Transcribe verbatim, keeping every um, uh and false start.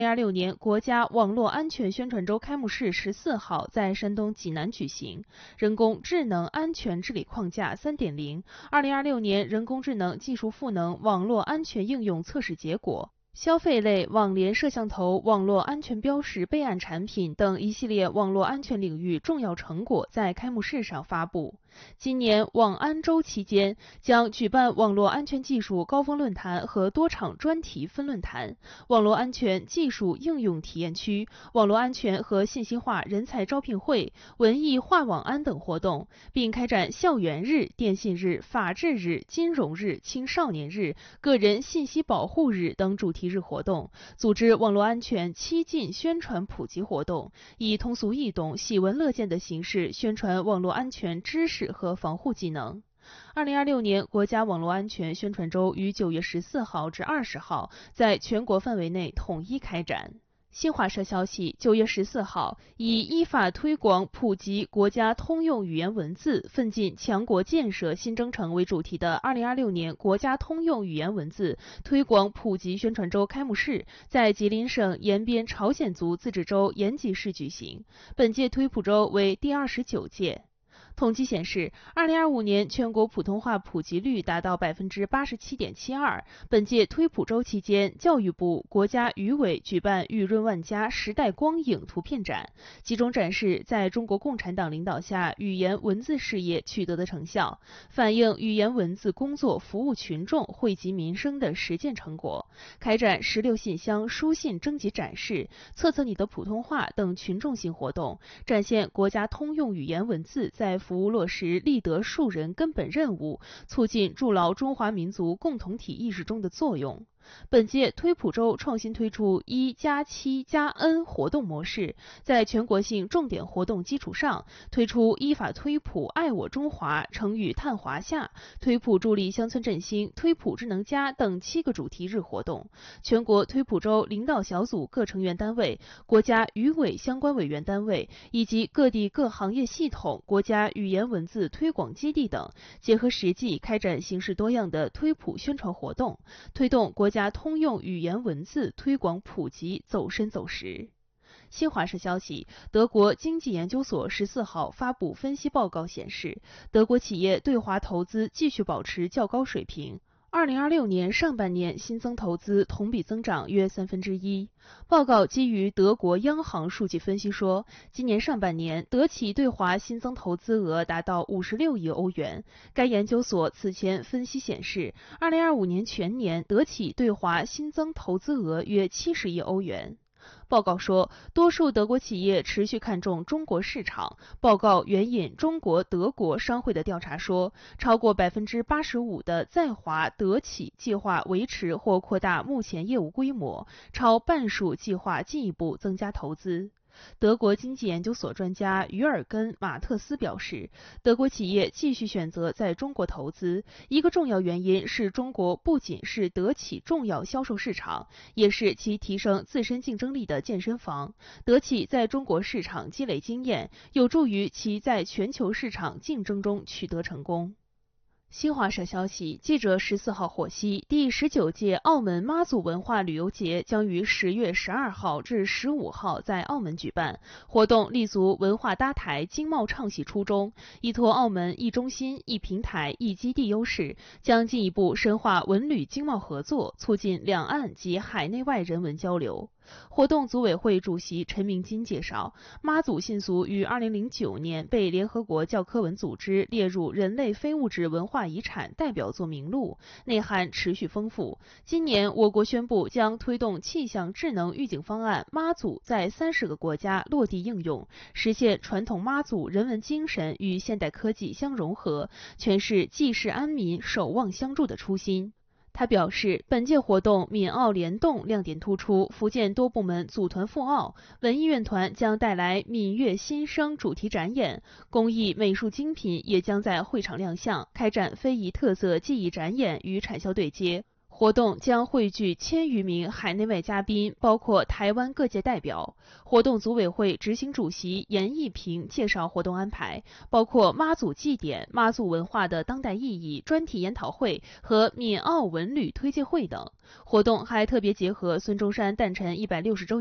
二零二六年国家网络安全宣传周开幕式十四号在山东济南举行。人工智能安全治理框架 三点零 二零二六年人工智能技术赋能网络安全应用测试结果、消费类网联摄像头网络安全标识备案产品等一系列网络安全领域重要成果在开幕式上发布。今年网安周期间，将举办网络安全技术高峰论坛和多场专题分论坛、网络安全技术应用体验区、网络安全和信息化人才招聘会、文艺话网安等活动，并开展校园日、电信日、法治日、金融日、青少年日、个人信息保护日等主题日活动，组织网络安全七进宣传普及活动，以通俗易懂、喜闻乐见的形式宣传网络安全知识和防护技能。二零二六年国家网络安全宣传周于九月十四号至二十号在全国范围内统一开展。新华社消息，九月十四号，以依法推广普及国家通用语言文字，奋进强国建设新征程为主题的二零二六年国家通用语言文字推广普及宣传周开幕式在吉林省延边朝鲜族自治州延吉市举行。本届推普周为第二十九届。统计显示，二零二五年全国普通话普及率达到百分之八十七点七二。本届推普周期间，教育部、国家语委举办“雨润万家，时代光影”图片展，集中展示在中国共产党领导下语言文字事业取得的成效，反映语言文字工作服务群众、惠及民生的实践成果。开展十六信箱书信征集展示、测测你的普通话等群众性活动，展现国家通用语言文字在服务落实立德树人根本任务，促进筑牢中华民族共同体意识中的作用。本届推普周创新推出一加七加 N 活动模式，在全国性重点活动基础上，推出依法推普爱我中华、成语探华夏、推普助力乡村振兴、推普智能家等七个主题日活动。全国推普周领导小组各成员单位、国家语委相关委员单位以及各地各行业系统、国家语言文字推广基地等，结合实际开展形式多样的推普宣传活动，推动国家通用语言文字推广普及走深走实。新华社消息，德国经济研究所十四号发布分析报告显示，德国企业对华投资继续保持较高水平。二零二六年上半年新增投资同比增长约三分之一。报告基于德国央行数据分析说，今年上半年德企对华新增投资额达到五十六亿欧元。该研究所此前分析显示，二零二五年全年德企对华新增投资额约七十亿欧元。报告说，多数德国企业持续看重中国市场。报告援引中国德国商会的调查说，超过百分之八十五的在华德企计划维持或扩大目前业务规模，超半数计划进一步增加投资。德国经济研究所专家于尔根·马特斯表示，德国企业继续选择在中国投资，一个重要原因是中国不仅是德企重要销售市场，也是其提升自身竞争力的健身房。德企在中国市场积累经验，有助于其在全球市场竞争中取得成功。新华社消息，记者十四号获悉，第十九届澳门妈祖文化旅游节将于十月十二号至十五号在澳门举办。活动立足文化搭台、经贸倡系初衷，依托澳门一中心、一平台、一基地优势，将进一步深化文旅经贸合作，促进两岸及海内外人文交流。活动组委会主席陈明金介绍，妈祖信俗于二零零九年被联合国教科文组织列入人类非物质文化遗产代表作名录，内涵持续丰富。今年我国宣布将推动气象智能预警方案妈祖在三十个国家落地应用，实现传统妈祖人文精神与现代科技相融合，诠释济世安民、守望相助的初心。他表示，本届活动闽澳联动亮点突出，福建多部门组团赴澳，文艺院团将带来闽粤新生主题展演，工艺美术精品也将在会场亮相，开展非遗特色技艺展演与产销对接。 活动将汇聚千余名海内外嘉宾，包括台湾各界代表。活动组委会执行主席严义平介绍活动安排，包括妈祖祭典、妈祖文化的当代意义专题研讨会和闽澳文旅推介会等。活动还特别结合孙中山诞辰一百六十周